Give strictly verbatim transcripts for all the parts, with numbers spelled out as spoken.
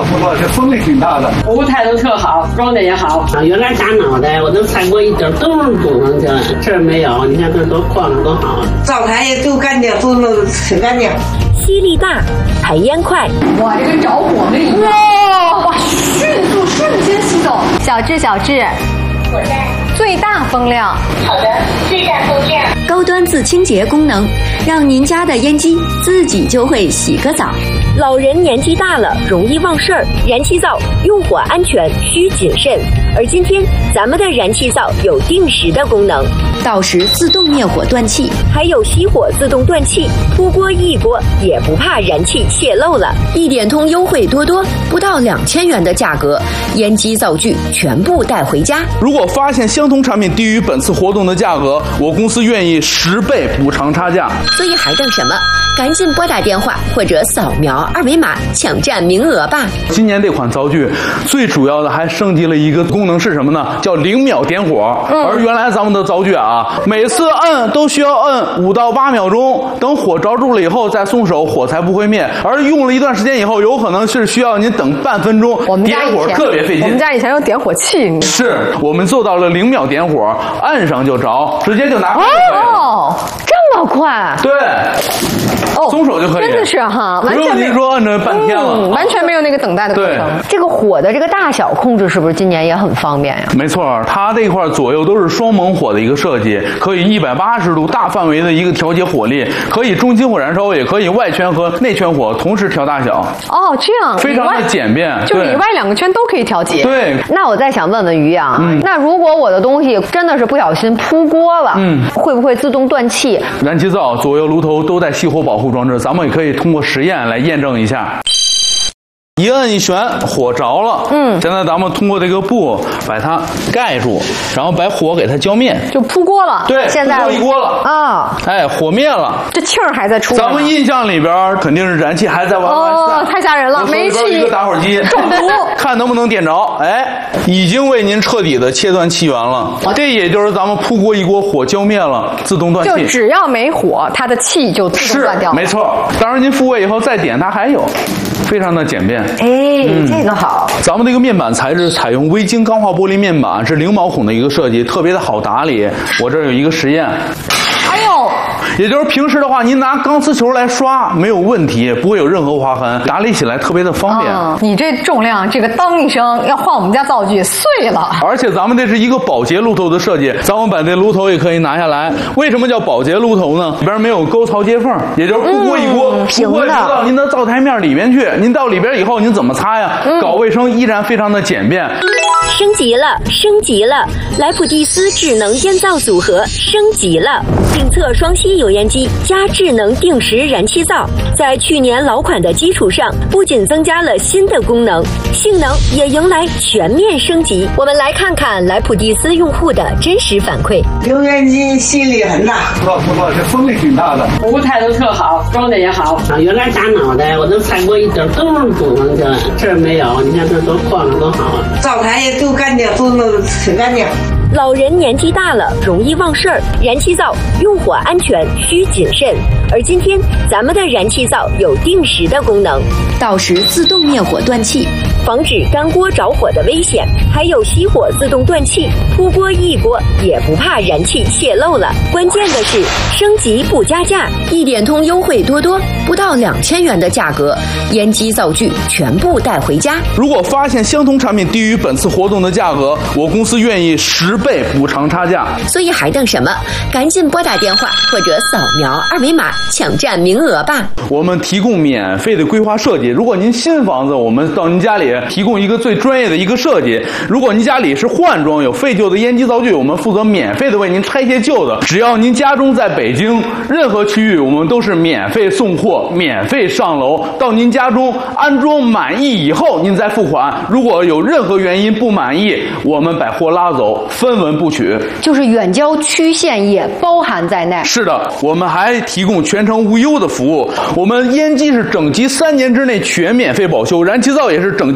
不错，这风力挺大的， 服务态度特好，装的也好。 啊，原来打脑袋我都踩过一点都是不能去，这儿没有，你看这多晃着多好。 灶台也都干净，都弄挺干净。 吸力大，排烟快。 哇，这跟着火了一样！哇哇，迅速瞬间吸走。小智，小智， 我在。 最大风量。 好的，最大风量。 高端自清洁功能，让您家的烟机自己就会洗个澡。老人年纪大了，容易忘事儿，燃气灶用火安全需谨慎。而今天咱们的燃气灶有定时的功能，到时自动灭火断气，还有熄火自动断气，扑锅一锅也不怕燃气泄漏了。一点通优惠多多，不到两千元的价格，烟机灶具全部带回家。 如果发现相同产品低于本次活动的价格，我公司愿意十倍补偿差价。 所以还等什么？赶紧拨打电话或者扫描二维码抢占名额吧！ 今年这款灶具最主要的还升级了一个功能是什么呢？叫零秒点火。嗯、而原来咱们的灶具啊，每次摁都需要摁五到八秒钟，等火着住了以后再松手，火才不会灭。而用了一段时间以后，有可能是需要您等半分钟， 我们家点火特别费劲。 我们家以前有点火器， 是我们做到了零秒点火，按上就着，直接就拿。 哦，这么快？ 对。哦，松手就可以， 真的是哈， 完全没说按着半天了、 嗯，完全没有那个等待的过程。这个火的这个大小控制是不是今年也很方便呀？ 没错，它这一块左右都是双猛火的一个设计，可以一百八十度大范围的一个调节火力，可以中心火燃烧，也可以外圈和内圈火同时调大小。 哦，这样非常的简便， 就里外两个圈都可以调节。 对。 那我再想问问于洋，嗯、那如果我的东西真的是不小心扑锅了，嗯，会不会自动断气？ 燃气灶左右炉头都带熄火保护装置，咱们也可以通过实验来验证一下。一摁一旋，火着了。嗯，现在咱们通过这个布把它盖住，然后把火给它浇灭， 就扑锅了。 对， 现在扑锅一锅了啊！ 哎，火灭了， 这气儿还在出。 咱们印象里边肯定是燃气还在往外散， 哦，太吓人了！煤气一个打火机中毒， 看能不能点着。哎，已经为您彻底的切断气源了。这也就是咱们扑锅一锅，火浇灭了，自动断气。 就只要没火，它的气就自动断掉了。 没错，当然您复位以后再点，它还有，非常的简便。 哎，嗯、这个好。 咱们这个面板材质采用微晶钢化玻璃面板，是零毛孔的一个设计，特别的好打理。我这儿有一个实验。 哎呦， 也就是平时的话，您拿钢丝球来刷没有问题，不会有任何划痕，打理起来特别的方便。 嗯、你这重量，这个当一声要换我们家灶具碎了。 而且咱们这是一个保洁炉头的设计，咱们把这炉头也可以拿下来。为什么叫保洁炉头呢？里边没有沟槽接缝，也就是扑锅一锅，不会流到您的灶台面里面去。您到里边以后，您怎么擦呀？嗯、搞卫生依然非常的简便。 升级了，升级了！莱普蒂斯智能烟灶组合升级了，定测双吸油烟机加智能定时燃气灶，在去年老款的基础上，不仅增加了新的功能，性能也迎来全面升级。我们来看看莱普蒂斯用户的真实反馈。 油烟机吸力很大， 不错不错，这风力挺大的， 服务态度特好，装的也好。 啊，原来打脑袋我都踩过一点都是不能去，这儿没有，你看这多晃着多好啊。 灶台也都干净，都弄挺干净。 老人年纪大了，容易忘事儿，燃气灶用火安全需谨慎。而今天咱们的燃气灶有定时的功能，到时自动灭火断气，防止干锅着火的危险，还有熄火自动断气，扑锅一锅也不怕燃气泄漏了。关键的是升级不加价，一点通优惠多多，不到两千元的价格，烟机灶具全部带回家。 如果发现相同产品低于本次活动的价格，我公司愿意十倍补偿差价。 所以还等什么？赶紧拨打电话或者扫描二维码抢占名额吧！ 我们提供免费的规划设计。如果您新房子，我们到您家里提供一个最专业的一个设计；如果您家里是换装有废旧的烟机灶具，我们负责免费的为您拆卸旧的。只要您家中在北京任何区域，我们都是免费送货、免费上楼到您家中安装满意以后，您再付款。如果有任何原因不满意，我们把货拉走，分文不取。 就是远郊区县也包含在内。 是的，我们还提供全程无忧的服务。我们烟机是整机三年之内全免费保修，燃气灶也是整机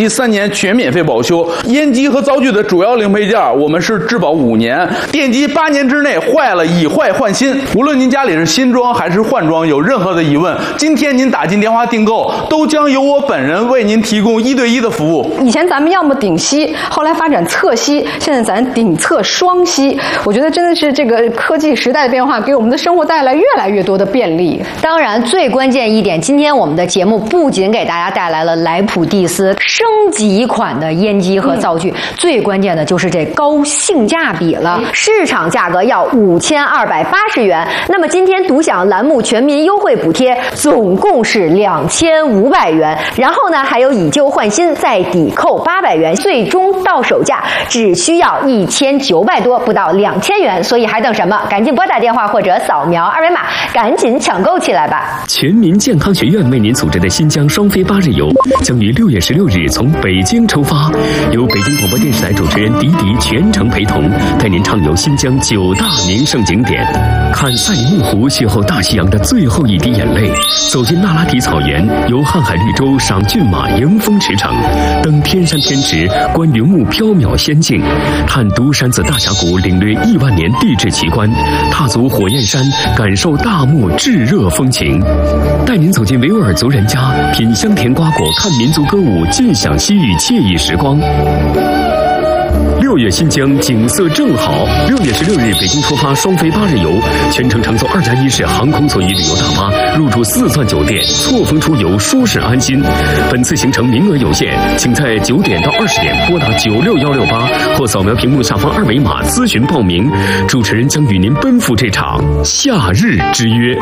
期三年全免费保修。烟机和灶具的主要零配件，我们是质保五年，电机八年之内坏了以坏换新。无论您家里是新装还是换装，有任何的疑问，今天您打进电话订购，都将由我本人为您提供一对一的服务。 以前咱们要么顶吸，后来发展侧吸，现在咱顶侧双吸。我觉得真的是这个科技时代的变化，给我们的生活带来越来越多的便利。 当然，最关键一点，今天我们的节目不仅给大家带来了莱普蒂斯升级款的烟机和灶具，嗯、最关键的就是这高性价比了。市场价格要五千二百八十元，那么今天独享栏目全民优惠补贴，总共是两千五百元。然后呢，还有以旧换新再抵扣八百元，最终到手价只需要一千九百多，不到两千元。所以还等什么？赶紧拨打电话或者扫描二维码，赶紧抢购起来吧！ 全民健康学院为您组织的新疆双飞八日游将于六月十六日从北京出发，由北京广播电视台主持人迪迪全程陪同，带您畅游新疆九大名胜景点，看赛里木湖邂逅大西洋的最后一滴眼泪，走进那拉提草原，游瀚海绿洲赏骏马迎风驰骋，登天山天池观云雾缥缈仙境，探独山子大峡谷领略亿万年地质奇观，踏足火焰山感受大漠炙热风情，带您走进维吾尔族人家，品香甜瓜果，看民族歌舞，尽享西域惬意时光。六月新疆景色正好，六月十六日北京出发双飞八日游，全程乘坐二加一式航空座椅旅游大巴，入住四钻酒店，错峰出游，舒适安心。本次行程名额有限，请在九点到二十点拨打九六幺六八或扫描屏幕下方二维码咨询报名。主持人将与您奔赴这场夏日之约。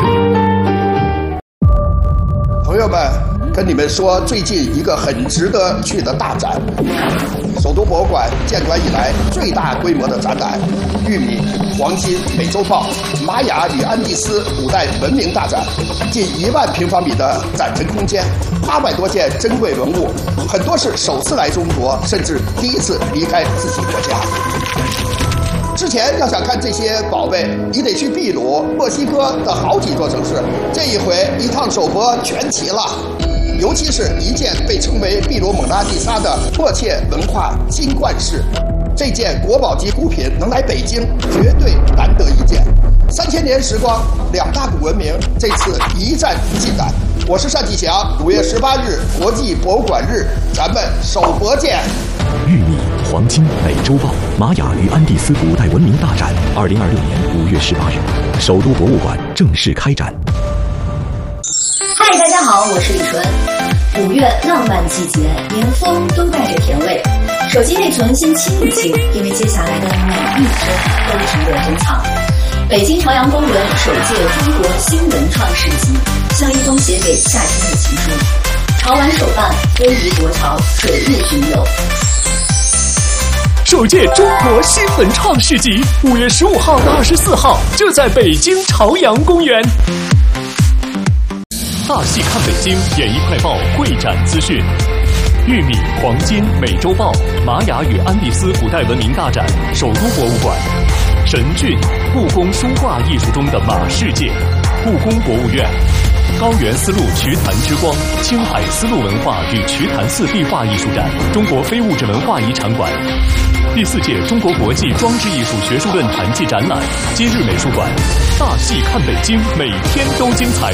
朋友们，跟你们说最近一个很值得去的大展，首都博物馆建馆以来最大规模的展览——玉米、黄金、美洲豹、玛雅与安第斯古代文明大展，近一万平方米的展陈空间，八百多件珍贵文物，很多是首次来中国，甚至第一次离开自己国家。之前要想看这些宝贝，你得去秘鲁、墨西哥的好几座城市，这一回一趟首博全齐了。尤其是一件被称为秘鲁蒙娜丽莎的迫切文化金冠饰，这件国宝级古品能来北京，绝对难得一见。三千年时光，两大古文明，这次一战尽展。我是单霁翔，五月十八日国际博物馆日，咱们首博见。 玉米、黄金、美洲豹、玛雅与安第斯古代文明大展，二零二六年五月十八日，首都博物馆正式开展。 嗨，大家好，我是李纯。五月浪漫季节，连风都带着甜味。手机内存先清一清，因为接下来的每一帧都值得珍藏。北京朝阳公园首届中国新文创市集，像一封写给夏天的情书。潮玩首办，非遗国潮，水日巡游。 首届中国新文创市集，五月十五号到二十四号，就在北京朝阳公园。大戏看北京演艺快报会展资讯：玉米、黄金、美洲豹、玛雅与安第斯古代文明大展，首都博物馆。神骏，故宫书画艺术中的马世界。故宫博物院。高原丝路瞿昙之光，青海丝路文化与瞿昙寺壁画艺术展，中国非物质文化遗产馆。第四届中国国际装置艺术学术论坛暨展览，今日美术馆。大戏看北京，每天都精彩。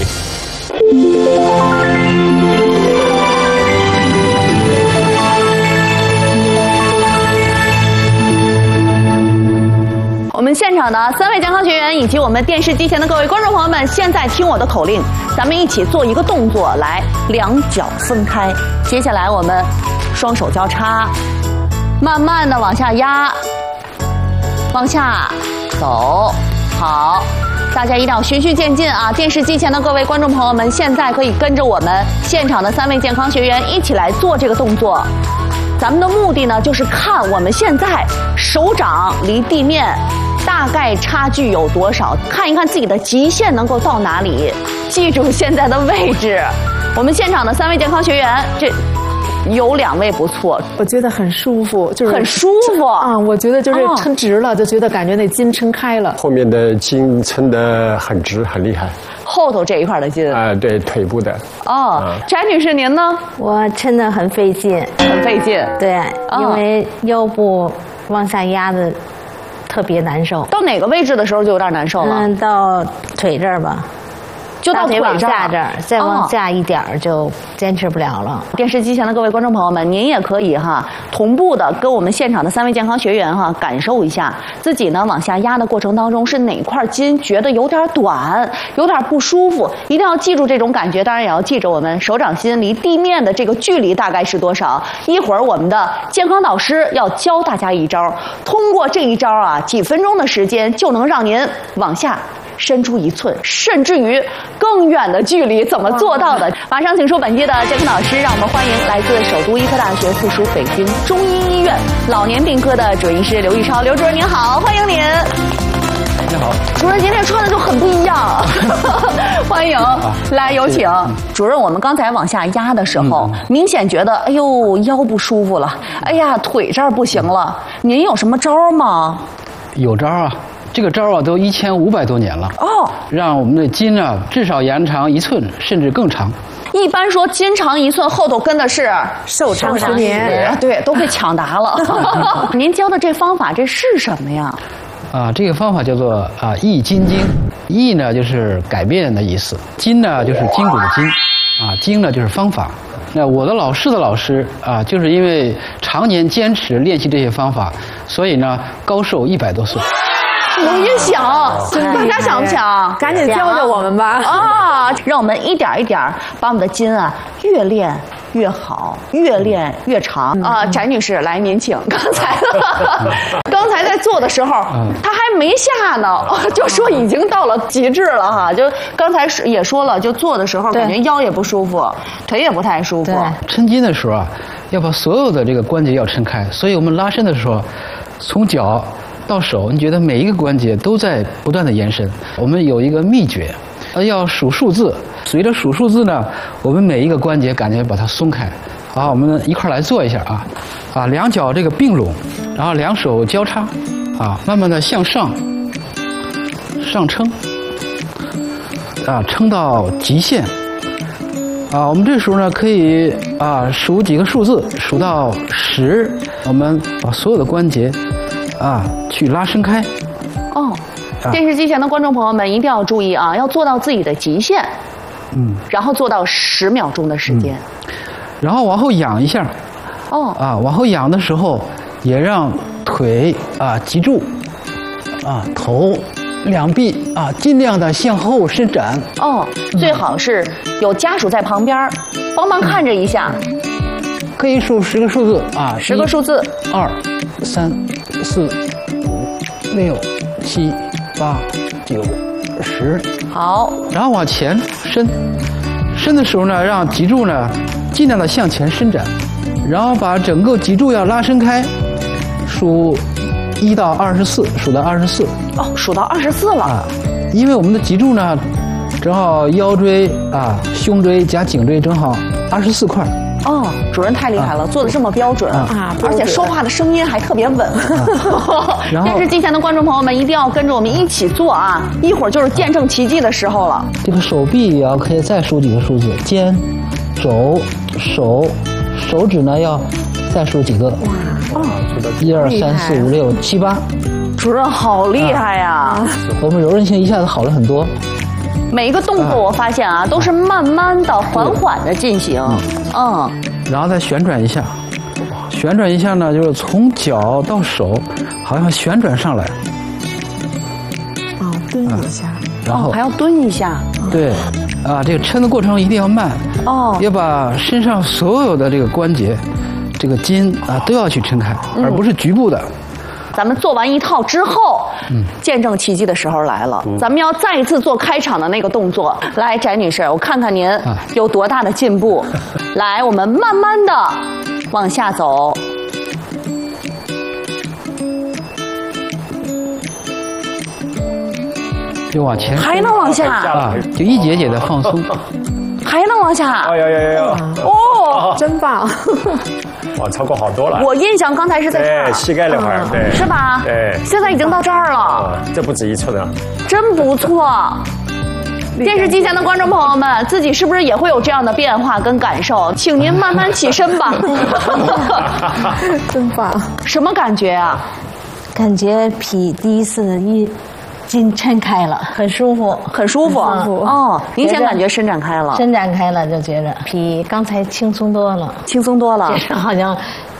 我们现场的三位健康学员以及我们电视机前的各位观众朋友们，现在听我的口令，咱们一起做一个动作，来，两脚分开。接下来我们双手交叉，慢慢的往下压，往下走，好。大家一定要循序渐进啊！电视机前的各位观众朋友们，现在可以跟着我们现场的三位健康学员一起来做这个动作。咱们的目的呢，就是看我们现在手掌离地面大概差距有多少，看一看自己的极限能够到哪里。记住现在的位置。我们现场的三位健康学员，这有两位不错， 我觉得很舒服，就是很舒服啊！我觉得就是撑直了，就觉得感觉那筋撑开了， 后面的筋撑得很直，很厉害。 后头这一块的筋。 啊、呃，对，腿部的。 哦，翟女士您呢？ 我抻得很费劲， 很费劲。 对， 哦、 因为腰部往下压的特别难受。 到哪个位置的时候就有点难受了？ 嗯，到腿这儿吧。 就到腿往下这儿，再往下一点儿就坚持不了了。 电视机前的各位观众朋友们，您也可以哈同步的跟我们现场的三位健康学员哈感受一下自己呢往下压的过程当中是哪块筋觉得有点短，有点不舒服，一定要记住这种感觉。当然也要记着我们手掌心离地面的这个距离大概是多少。一会儿我们的健康导师要教大家一招，通过这一招啊，几分钟的时间就能让您往下伸出一寸，甚至于更远的距离，怎么做到的？马上请出本期的健康导师，让我们欢迎来自首都医科大学附属北京中医医院老年病科的主任医师刘玉超。刘主任您好，欢迎您。 你好， 主任，您这穿的就很不一样，欢迎，来有请。主任，我们刚才往下压的时候，嗯、明显觉得，哎呦腰不舒服了，哎呀腿这儿不行了，您有什么招吗？ 有招啊。这个招啊，都一千五百多年了哦，让我们的筋啊至少延长一寸，甚至更长。 一般说筋长一寸，后头跟的是寿长十年， 对，都被抢答了。您教的这方法，这是什么呀？ 啊，这个方法叫做啊易筋经。易呢就是改变的意思，筋呢就是筋骨的筋，啊经呢就是方法。那我的老师的老师啊，就是因为常年坚持练习这些方法，所以呢高寿一百多岁。 我也想，大家想不想？ 赶紧教教我们吧！ 啊，让我们一点一点把我们的筋啊越练越好，越练越长啊！翟女士，来您请。刚才，刚才在做的时候，她还没下呢，就说已经到了极致了哈。就刚才也说了，就做的时候感觉腰也不舒服，腿也不太舒服。 抻筋的时候啊，要把所有的这个关节要抻开，所以我们拉伸的时候，从脚到手，你觉得每一个关节都在不断的延伸。我们有一个秘诀，呃，要数数字。随着数数字呢，我们每一个关节感觉把它松开。好，我们一块来做一下啊，啊，两脚这个并拢，然后两手交叉，啊，慢慢的向上，上撑，啊，撑到极限。啊，我们这时候呢可以啊数几个数字，数到十，我们把所有的关节啊去拉伸开。 哦，电视机前的观众朋友们一定要注意啊，要做到自己的极限。嗯。然后做到十秒钟的时间。嗯、 然后往后仰一下。哦。啊，往后仰的时候，也让腿啊脊柱，啊头。两臂啊，尽量的向后伸展。 哦，最好是有家属在旁边，帮忙看着一下。 可以数十个数字啊， 十个数字， 二、三、四、五、六、七、八、九、十。 好， 然后往前伸，伸的时候呢，让脊柱呢尽量的向前伸展，然后把整个脊柱要拉伸开，数一到二十四，数到二十四。 哦，数到二十四了。啊， 因为我们的脊柱呢，正好腰椎啊、胸椎加颈椎正好二十四块。 哦，主任太厉害了，啊、做的这么标准啊，而且说话的声音还特别稳。啊、电视机前的观众朋友们一定要跟着我们一起做啊！一会儿就是见证奇迹的时候了。 这个手臂也要可以再数几个数字，肩、肘、手、手指呢要再数几个。哇哦，一二三四五六七八。 主任好厉害呀、啊！ 我们柔韧性一下子好了很多。 每一个动作我发现啊，都是慢慢的、缓缓的进行。嗯， 然后再旋转一下，旋转一下呢，就是从脚到手，好像旋转上来。 哦，蹲一下。 然后、 哦、还要蹲一下。 对，啊，这个抻的过程一定要慢。哦。要把身上所有的这个关节、这个筋啊都要去抻开，嗯、而不是局部的。 咱们做完一套之后，嗯，见证奇迹的时候来了。嗯、咱们要再一次做开场的那个动作。来，翟女士，我看看您有多大的进步。啊、来，我们慢慢的往下走。 就往前。 还能往下。 啊，就一节节的放松。 还能往下。 哎呀呀呀呀！ 哦， 真棒。 哇，超过好多了！ 我印象刚才是在这儿， 膝盖那块儿，对， 是吧？ 对， 现在已经到这儿了， 这不止一寸了， 真不错。 电视机前的观众朋友们，自己是不是也会有这样的变化跟感受？请您慢慢起身吧。 真棒！ 什么感觉啊？ 感觉比第一次一筋撑开了，很舒服， 很舒服。 很舒服哦，明显感觉伸展开了， 伸展开了就觉着比刚才轻松多了， 轻松多了， 好像